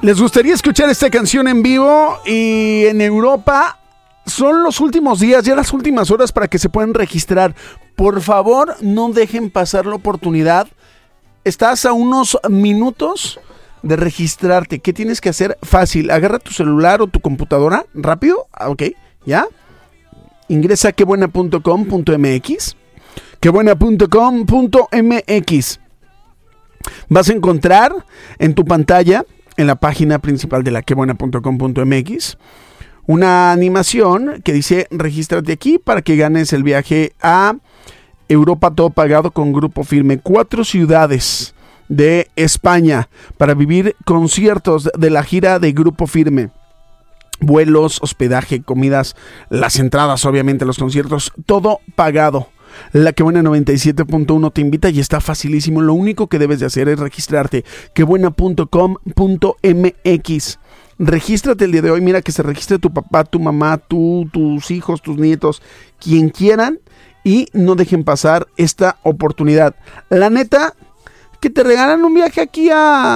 ¿Les gustaría escuchar esta canción en vivo? Y en Europa son los últimos días, ya las últimas horas para que se puedan registrar. Por favor, no dejen pasar la oportunidad. Estás a unos minutos de registrarte. ¿Qué tienes que hacer? Fácil. Agarra tu celular o tu computadora. Rápido. Ok, ya. Ingresa a quebuena.com.mx. Quebuena.com.mx. Vas a encontrar en tu pantalla, en la página principal de la quebuena.com.mx, una animación que dice regístrate aquí para que ganes el viaje a Europa todo pagado con Grupo Firme. 4 ciudades de España para vivir conciertos de la gira de Grupo Firme. Vuelos, hospedaje, comidas, las entradas, obviamente, los conciertos, todo pagado. La Quebuena 97.1 te invita y está facilísimo. Lo único que debes de hacer es registrarte. Quebuena.com.mx. Regístrate el día de hoy. Mira, que se registre tu papá, tu mamá, tú, tus hijos, tus nietos, quien quieran, y no dejen pasar esta oportunidad. La neta, que te regalan un viaje aquí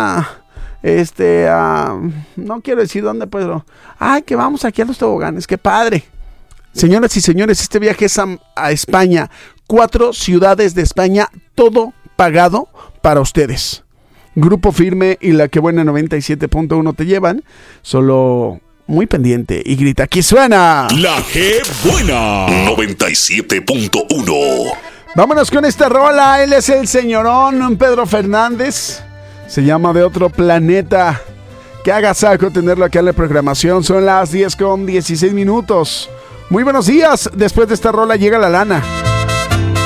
no quiero decir dónde, pero que vamos aquí a los toboganes. Qué padre. Señoras y señores, este viaje es a España. 4 ciudades de España, todo pagado para ustedes. Grupo Firme y la Quebuena 97.1 te llevan. Solo muy pendiente y grita, ¡aquí suena! La Quebuena 97.1. Vámonos con esta rola. Él es el señorón Pedro Fernández. Se llama De Otro Planeta. Qué agasajo tenerlo aquí en la programación. Son las 10:16. Muy buenos días. Después de esta rola llega la lana.